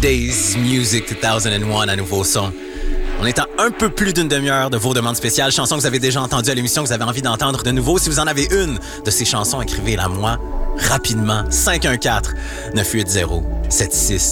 Today's Music 2001 à nouveau son. On est à un peu plus d'une demi-heure de vos demandes spéciales, chansons que vous avez déjà entendues à l'émission, que vous avez envie d'entendre de nouveau. Si vous en avez une de ces chansons, écrivez-la moi rapidement. 514-980-76